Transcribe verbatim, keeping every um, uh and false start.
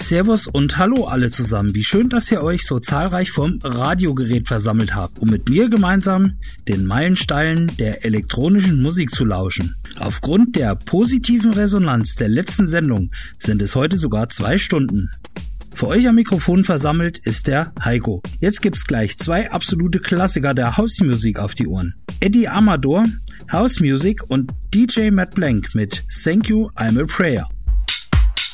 Servus und hallo alle zusammen. Wie schön, dass ihr euch so zahlreich vom Radiogerät versammelt habt, um mit mir gemeinsam den Meilensteinen der elektronischen Musik zu lauschen. Aufgrund der positiven Resonanz der letzten Sendung sind es heute sogar zwei Stunden. Für euch am Mikrofon versammelt ist der Heiko. Jetzt gibt's gleich zwei absolute Klassiker der House-Musik auf die Ohren. Eddie Amador, House Music und D J Matt Blank mit Thank You, I'm a Prayer.